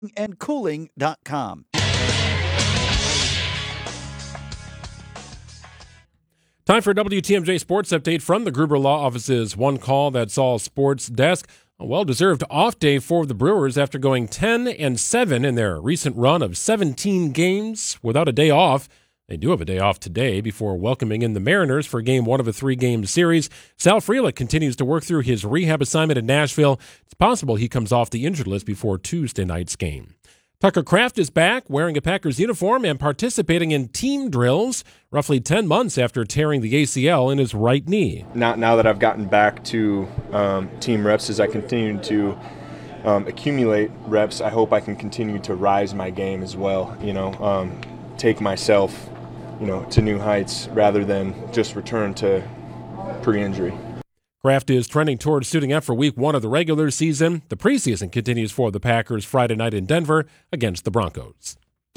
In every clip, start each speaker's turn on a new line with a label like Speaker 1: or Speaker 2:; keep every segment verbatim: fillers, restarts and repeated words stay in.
Speaker 1: and cooling dot com.
Speaker 2: Time for a W T M J Sports Update from the Gruber Law Office's One Call, That's All Sports desk. A well-deserved off day for the Brewers after going ten and seven in their recent run of seventeen games without a day off. They do have a day off today before welcoming in the Mariners for game one of a three-game series. Sal Frelick continues to work through his rehab assignment in Nashville. It's possible he comes off the injured list before Tuesday night's game. Tucker Kraft is back, wearing a Packers uniform and participating in team drills roughly ten months after tearing the A C L in his right knee.
Speaker 3: Now, now that I've gotten back to um, team reps, as I continue to um, accumulate reps, I hope I can continue to rise my game as well, you know, um, take myself, you know, to new heights rather than just return to pre-injury.
Speaker 2: Kraft is trending towards suiting up for week one of the regular season. The preseason continues for the Packers Friday night in Denver against the Broncos.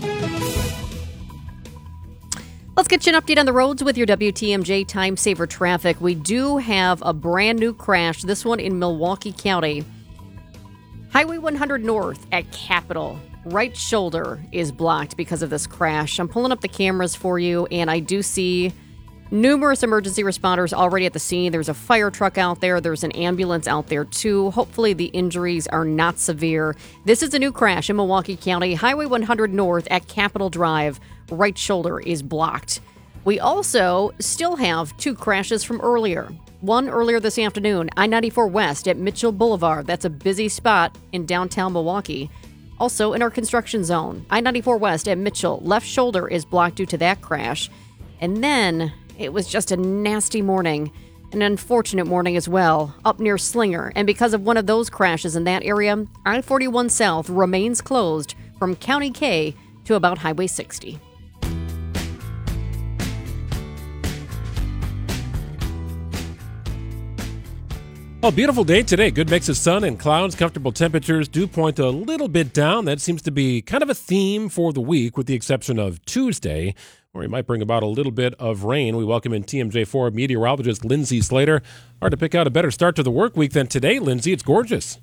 Speaker 4: Let's get you an update on the roads with your W T M J Time Saver traffic. We do have a brand new crash, this one in Milwaukee County. Highway one hundred North at Capitol. Right shoulder is blocked because of this crash. I'm pulling up the cameras for you, and I do see numerous emergency responders already at the scene. There's a fire truck out there. There's an ambulance out there, too. Hopefully the injuries are not severe. This is a new crash in Milwaukee County. Highway one hundred North at Capitol Drive. Right shoulder is blocked. We also still have two crashes from earlier. One earlier this afternoon, I ninety-four West at Mitchell Boulevard. That's a busy spot in downtown Milwaukee. Also in our construction zone, I ninety-four West at Mitchell. Left shoulder is blocked due to that crash. And then it was just a nasty morning, an unfortunate morning as well, up near Slinger. And because of one of those crashes in that area, I forty-one South remains closed from County K to about Highway sixty.
Speaker 2: Oh, beautiful day today. Good mix of sun and clouds. Comfortable temperatures do point a little bit down. That seems to be kind of a theme for the week, with the exception of Tuesday, where we might bring about a little bit of rain. We welcome in T M J four meteorologist Lindsay Slater. Hard to pick out a better start to the work week than today, Lindsay. It's gorgeous.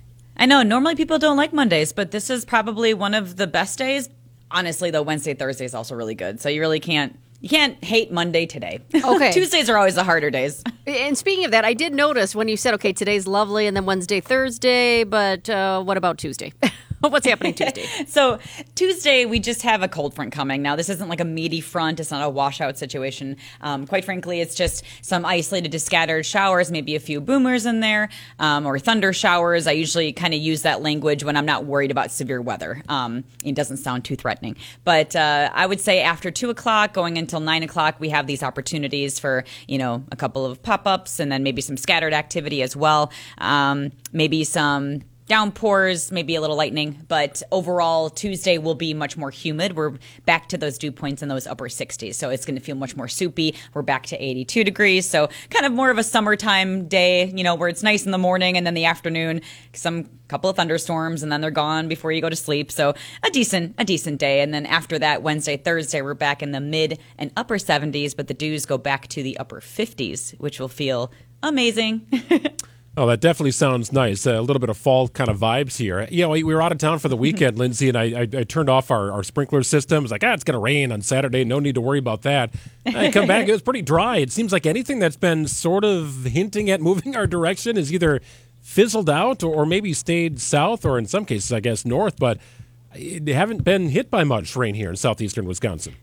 Speaker 5: I know. Normally people don't like Mondays, but this is probably one of the best days. Honestly, though, Wednesday, Thursday is also really good. So you really can't You can't hate Monday today.
Speaker 4: Okay.
Speaker 5: Tuesdays are always the harder days.
Speaker 4: And speaking of that, I did notice when you said, okay, today's lovely, and then Wednesday, Thursday, but uh, what about Tuesday? What's happening Tuesday?
Speaker 5: So Tuesday, we just have a cold front coming. Now, this isn't like a meaty front. It's not a washout situation. Um, quite frankly, it's just some isolated to scattered showers, maybe a few boomers in there, um, or thunder showers. I usually kind of use that language when I'm not worried about severe weather. Um, it doesn't sound too threatening. But uh, I would say after two o'clock, going until nine o'clock, we have these opportunities for, you know, a couple of pop-ups and then maybe some scattered activity as well. Um, maybe some downpours, maybe a little lightning, but overall Tuesday will be much more humid. We're back to those dew points in those upper sixties, so it's going to feel much more soupy. We're back to eighty-two degrees, so kind of more of a summertime day, you know, where it's nice in the morning and then the afternoon, some couple of thunderstorms, and then they're gone before you go to sleep. So a decent, a decent day. And then after that, Wednesday, Thursday, we're back in the mid and upper seventies, but the dews go back to the upper fifties, which will feel amazing.
Speaker 2: Oh, that definitely sounds nice. Uh, a little bit of fall kind of vibes here. You know, we were out of town for the weekend, Lindsay, and I, I, I turned off our, our sprinkler system. I was like, ah, it's going to rain on Saturday. No need to worry about that. And I come back, it was pretty dry. It seems like anything that's been sort of hinting at moving our direction is either fizzled out or, or maybe stayed south, or in some cases, I guess, north. But they haven't been hit by much rain here in southeastern Wisconsin.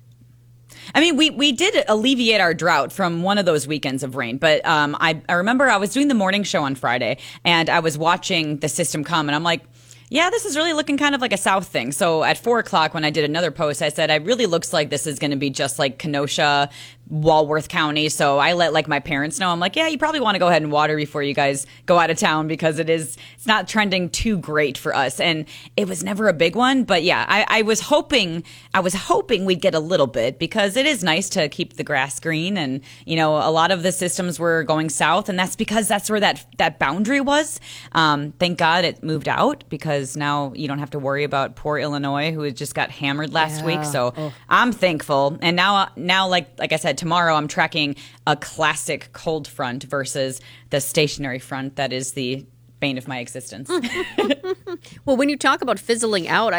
Speaker 5: I mean, we, we did alleviate our drought from one of those weekends of rain, but um, I, I remember I was doing the morning show on Friday, and I was watching the system come, and I'm like, yeah, this is really looking kind of like a south thing. So at four o'clock when I did another post, I said, it really looks like this is going to be just like Kenosha, Walworth County. So I let like my parents know. I'm like, yeah, you probably want to go ahead and water before you guys go out of town, because it is, it's not trending too great for us. And it was never a big one. But yeah, I, I was hoping, I was hoping we'd get a little bit, because it is nice to keep the grass green. And, you know, a lot of the systems were going south, and that's because that's where that, that boundary was. Um, thank God it moved out, because now you don't have to worry about poor Illinois, who just got hammered last
Speaker 4: Yeah.
Speaker 5: week. So
Speaker 4: Oh.
Speaker 5: I'm thankful. And now, now, like, like I said, tomorrow I'm tracking a classic cold front versus the stationary front that is the bane of my existence.
Speaker 4: Well, when you talk about fizzling out,